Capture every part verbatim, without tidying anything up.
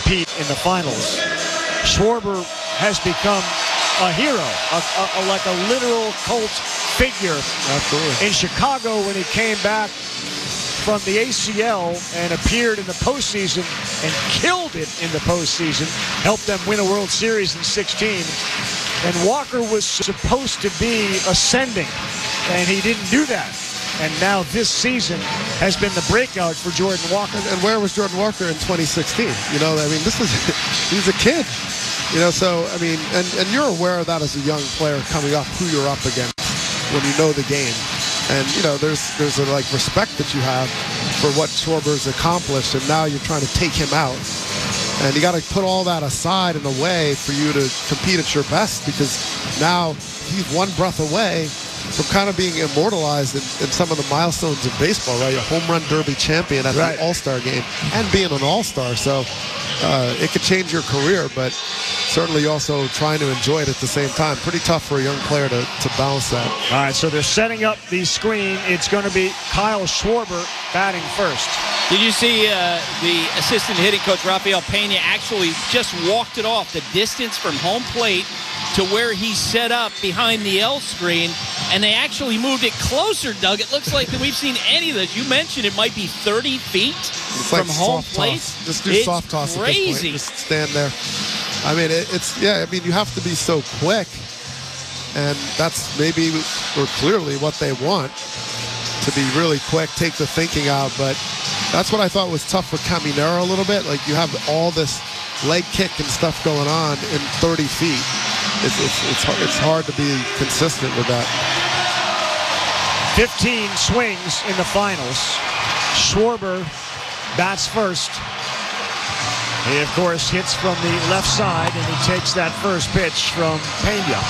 compete in the finals. Schwarber has become a hero, a, a, a, like a literal cult figure. Absolutely. In Chicago when he came back from the A C L and appeared in the postseason and killed it in the postseason, helped them win a World Series in sixteen. And Walker was supposed to be ascending, and he didn't do that. And now this season has been the breakout for Jordan Walker. And, and where was Jordan Walker in twenty sixteen? You know, I mean, this is, he's a kid. You know, so, I mean, and, and you're aware of that as a young player coming up, who you're up against when you know the game. And, you know, there's there's a, like, respect that you have for what Schwarber's accomplished, and now you're trying to take him out. And you got to put all that aside in a way for you to compete at your best, because now he's one breath away from kind of being immortalized in, in some of the milestones of baseball, right? A home run derby champion at right. the All-Star game and being an All-Star. So uh, it could change your career, but certainly also trying to enjoy it at the same time. Pretty tough for a young player to, to balance that. All right, so they're setting up the screen. It's going to be Kyle Schwarber batting first. Did you see uh, the assistant hitting coach, Rafael Pena, actually just walked it off the distance from home plate to where he set up behind the L screen, and they actually moved it closer, Doug. It looks like that we've seen any of this. You mentioned it might be thirty feet it's from like home soft plate. Toss. Just do it's soft toss crazy. At this point. Just stand there. I mean, it, it's, yeah, I mean, you have to be so quick, and that's maybe or clearly what they want, to be really quick, take the thinking out, but that's what I thought was tough with Caminero a little bit. Like, you have all this leg kick and stuff going on in thirty feet. It's, it's, it's, hard, it's hard to be consistent with that. fifteen swings in the finals. Schwarber bats first. He, of course, hits from the left side, and he takes that first pitch from Pena.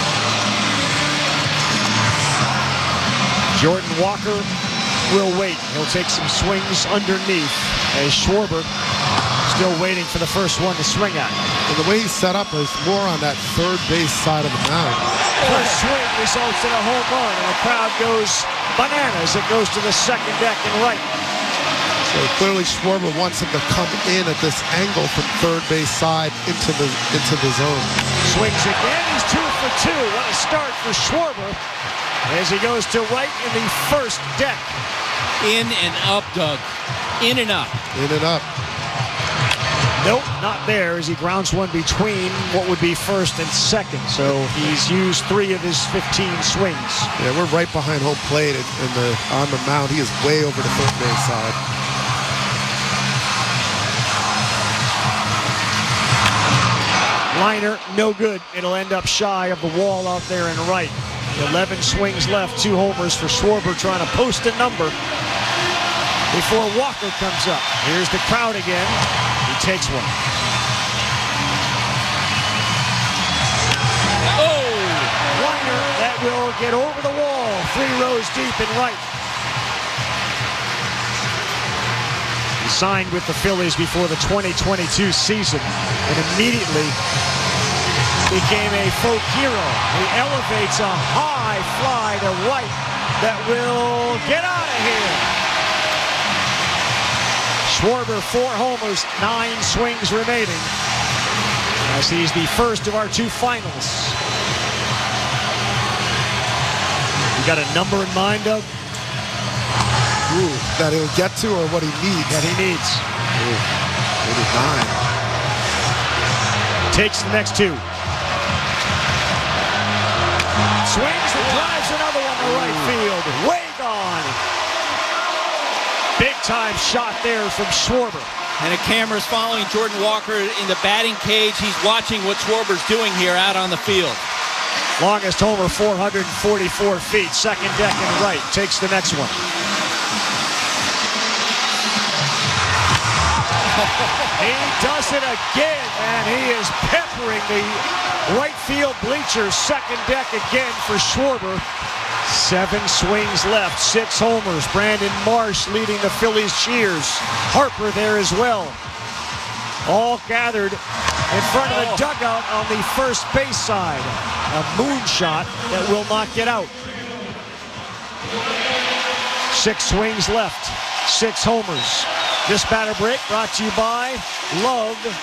Jordan Walker will wait. He'll take some swings underneath as Schwarber still waiting for the first one to swing at. And the way he's set up is more on that third base side of the mound. First swing results in a home run, and the crowd goes bananas. It goes to the second deck and right. So clearly Schwarber wants him to come in at this angle from third base side into the into the zone. Swings again. He's two for two. What a start for Schwarber as he goes to right in the first deck. In and up, Doug. In and up. In and up. Nope, not there as he grounds one between what would be first and second. So he's used three of his fifteen swings. Yeah, we're right behind home plate and, and the, on the mound. He is way over the third base side. Liner, no good. It'll end up shy of the wall out there in right. eleven swings left, two homers for Schwarber trying to post a number before Walker comes up. Here's the crowd again. He takes one. Oh! Liner that will get over the wall, three rows deep in right. He signed with the Phillies before the twenty twenty-two season and immediately became a folk hero. He elevates a high fly to right that will get out of here. Schwarber, four homers, nine swings remaining, as he's the first of our two finals. You got a number in mind, Doug? Ooh, that he'll get to or what he needs? That he needs. Ooh, maybe nine. Takes the next two. Swings and drives another one to right field. Way gone. Big time shot there from Schwarber. And the camera's following Jordan Walker in the batting cage. He's watching what Schwarber's doing here out on the field. Longest homer, four hundred forty-four feet. Second deck and right. Takes the next one. He does it again, and he is peppering the right field bleachers. Second deck again for Schwarber. Seven swings left, six homers. Brandon Marsh leading the Phillies cheers. Harper there as well. All gathered in front of the dugout on the first base side. A moonshot that will not get out. Six swings left, six homers. This batter break brought to you by Love